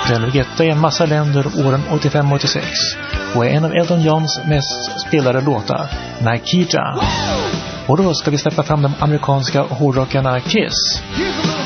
Den låg etta i en massa länder åren 85-86 och är en av Elton Johns mest spelade låtar, Nikita. Och då ska vi släppa fram de amerikanska hårdrockarna Kiss.